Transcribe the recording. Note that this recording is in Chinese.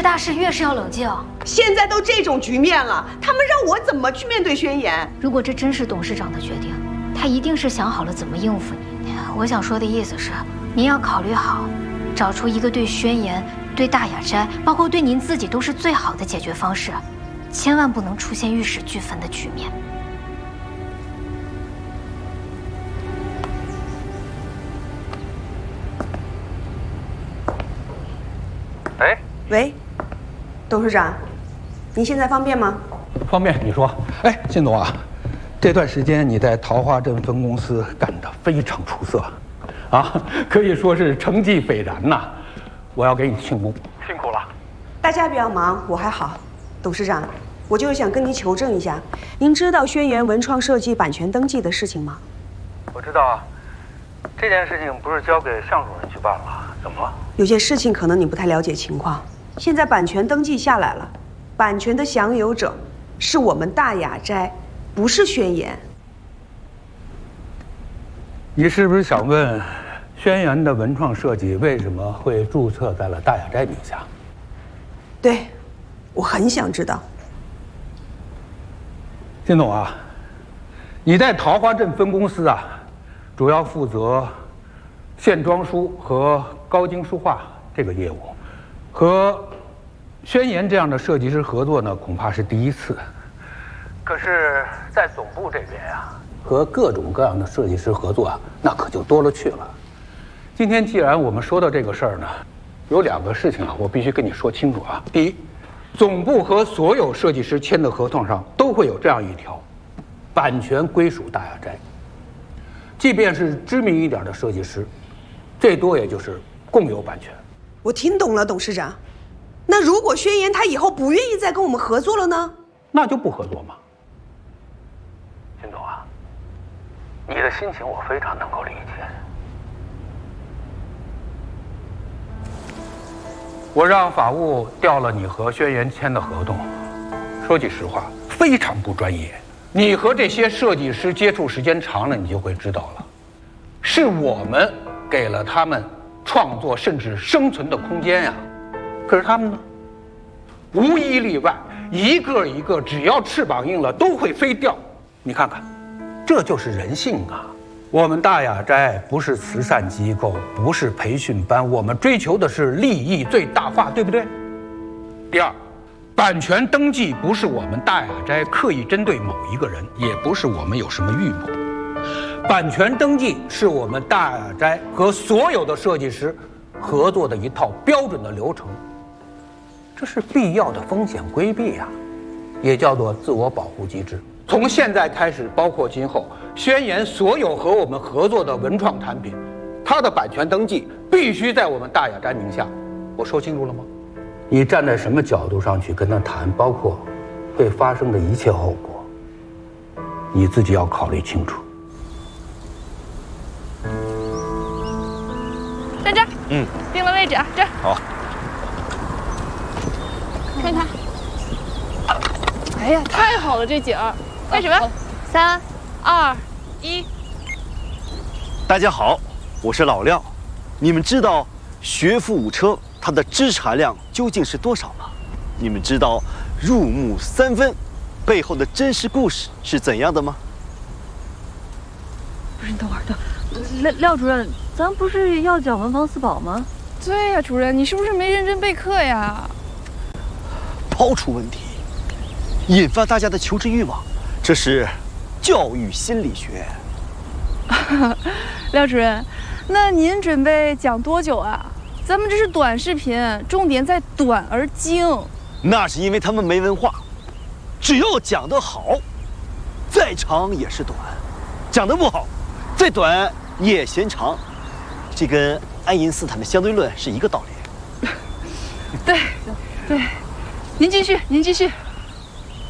大事越是要冷静。 现在都这种局面了，他们让我怎么去面对宣言？ 如果这真是董事长的决定，他一定是想好了怎么应付你。我想说的意思是，您要考虑好，找出一个对宣言、对大雅斋，包括对您自己都是最好的解决方式，千万不能出现玉石俱焚的局面。 哎， 喂，董事长，您现在方便吗？ 方便，你说。哎，靳总啊，这段时间你在桃花镇分公司干得非常出色，啊，可以说是成绩斐然呐。我要给你庆功，辛苦了。 大家比较忙，我还好。董事长，我就是想跟您求证一下，您知道轩辕文创设计版权登记的事情吗？ 我知道啊，这件事情不是交给向主任去办了，怎么了？ 有些事情可能你不太了解情况。现在版权登记下来了，版权的享有者是我们大雅斋，不是宣言。 你是不是想问，轩辕的文创设计为什么会注册在了大雅斋名下？ 对，我很想知道。 靳总啊，你在桃花镇分公司啊，主要负责线装书和高精书画这个业务，和宣言这样的设计师合作呢，恐怕是第一次。可是，在总部这边呀，和各种各样的设计师合作啊，那可就多了去了。今天既然我们说到这个事儿呢，有2个事情啊，我必须跟你说清楚啊。第一，总部和所有设计师签的合同上都会有这样一条：版权归属大雅斋。即便是知名一点的设计师，最多也就是共有版权。 我听懂了，董事长。那如果宣言他以后不愿意再跟我们合作了呢？ 那就不合作嘛。靳总啊，你的心情我非常能够理解。我让法务调了你和轩辕签的合同，说句实话，非常不专业。你和这些设计师接触时间长了，你就会知道了，是我们给了他们创作甚至生存的空间呀。可是他们呢，无一例外，一个一个只要翅膀硬了都会飞掉。你看看，这就是人性啊！我们大雅斋不是慈善机构，不是培训班，我们追求的是利益最大化，对不对？第二，版权登记不是我们大雅斋刻意针对某一个人，也不是我们有什么预谋。版权登记是我们大雅斋和所有的设计师合作的一套标准的流程，这是必要的风险规避呀，也叫做自我保护机制。从现在开始，包括今后，宣言所有和我们合作的文创产品，它的版权登记必须在我们大雅斋名下。我说清楚了吗？你站在什么角度上去跟他谈，包括会发生的一切后果，你自己要考虑清楚。 站这儿，定了位置啊，这儿。 好。 看看。哎呀，太好了，这景儿。开始吧，3、2、1。 大家好，我是老廖。你们知道学富五车它的资产量究竟是多少吗？你们知道入木3分背后的真实故事是怎样的吗？ 不是，等会儿廖主任，咱不是要讲文房四宝吗？ 对呀，主任，你是不是没认真备课呀？ 抛出问题，引发大家的求知欲望，这是教育心理学。 廖主任，那您准备讲多久啊？咱们这是短视频，重点在短而精。 那是因为他们没文化，只要讲得好，再长也是短；讲得不好，再短也嫌长。这跟爱因斯坦的相对论是一个道理。 对，您继续，您继续。